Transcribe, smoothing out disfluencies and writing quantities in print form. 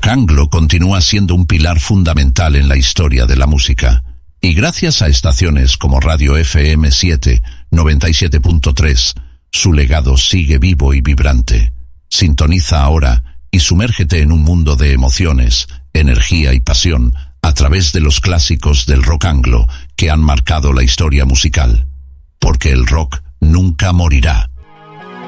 rock anglo continúa siendo un pilar fundamental en la historia de la música. Y gracias a estaciones como Radio FM 7, 97.3, su legado sigue vivo y vibrante. Sintoniza ahora y sumérgete en un mundo de emociones, energía y pasión a través de los clásicos del rock anglo que han marcado la historia musical. Porque el rock nunca morirá.